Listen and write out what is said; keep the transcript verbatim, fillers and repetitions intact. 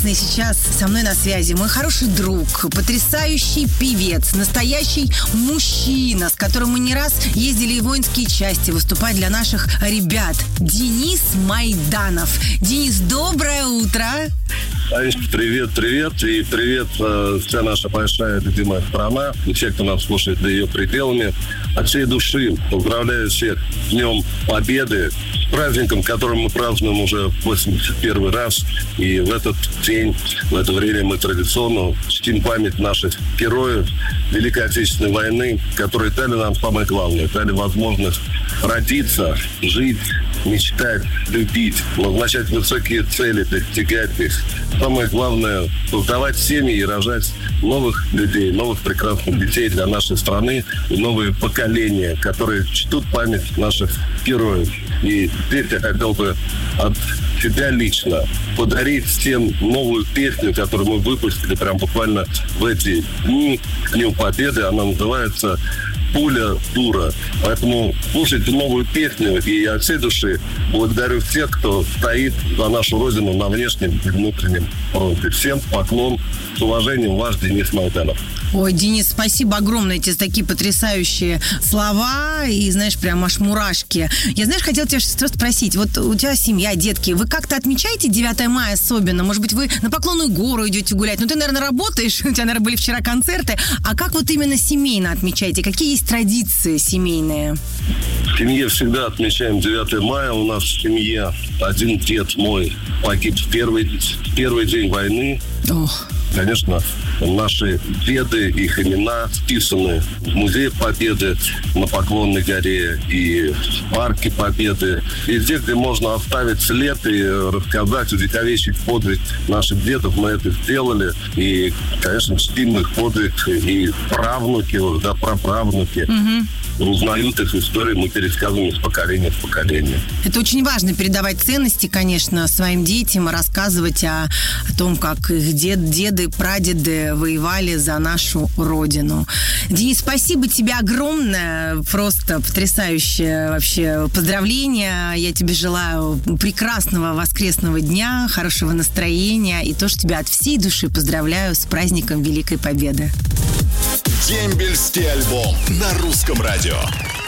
И сейчас со мной на связи мой хороший друг, потрясающий певец, настоящий мужчина, с которым мы не раз ездили в воинские части выступать для наших ребят. Денис Майданов. Денис, доброе утро. Привет, привет. И привет э, вся наша большая любимая страна. И все, кто нас слушает за ее пределами. От всей души поздравляю всех с Днем Победы. С праздником, который мы празднуем уже восемьдесят первый раз. И в этот день, в это время мы традиционно чтим память наших героев Великой Отечественной войны, которые дали нам самое главное. Дали возможность родиться, жить, мечтать, любить, назначать высокие цели, достигать их. Самое главное – создавать семьи и рожать новых людей, новых прекрасных детей для нашей страны и новые поколения, которые чтут память наших героев. И здесь я хотел бы от себя лично подарить всем новую песню, которую мы выпустили прям буквально в эти дни, к Дню Победы. Она называется «Пуля дура». Поэтому слушайте новую песню, и от всей души благодарю всех, кто стоит за нашу Родину на внешнем и внутреннем фронте. Всем поклон, с уважением, ваш Денис Майданов. Ой, Денис, спасибо огромное, эти такие потрясающие слова, и, знаешь, прям аж мурашки. Я, знаешь, хотела тебя что спросить, вот у тебя семья, детки, вы как-то отмечаете девятое мая особенно? Может быть, вы на Поклонную гору идете гулять? Ну, ты, наверное, работаешь, у тебя, наверное, были вчера концерты, а как вот именно семейно отмечаете? Какие есть традиции семейные? В семье всегда отмечаем девятое мая. У нас в семье один дед мой погиб в первый, в первый день войны. Ох. Конечно, наши деды, их имена вписаны в Музей Победы на Поклонной горе и в Парке Победы. Везде, где можно оставить след и рассказать, увековечить подвиг наших дедов, мы это сделали. И, конечно, чтим их подвиг и правнуки, да, праправнуки. Угу. Узнают их истории, мы пересказываем из поколения в поколение. Это очень важно, передавать ценности, конечно, своим детям, рассказывать о, о том, как их дед, деды, прадеды воевали за нашу Родину. Денис, спасибо тебе огромное, просто потрясающее вообще поздравление. Я тебе желаю прекрасного воскресного дня, хорошего настроения и тоже тебя от всей души поздравляю с праздником Великой Победы. Дембельский альбом на Русском радио.